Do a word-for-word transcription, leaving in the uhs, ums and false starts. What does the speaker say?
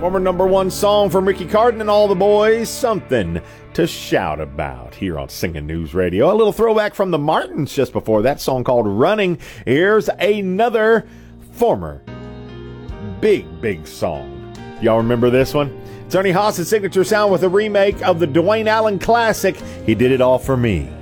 Former number one song from Ricky Carden and all the boys, Something to Shout About, here on Singing News Radio. A little throwback from the Martins just before that, song called Running. Here's another former big, big song. Y'all remember this one? It's Ernie Haas's signature sound with a remake of the Dwayne Allen classic, He Did It All For Me.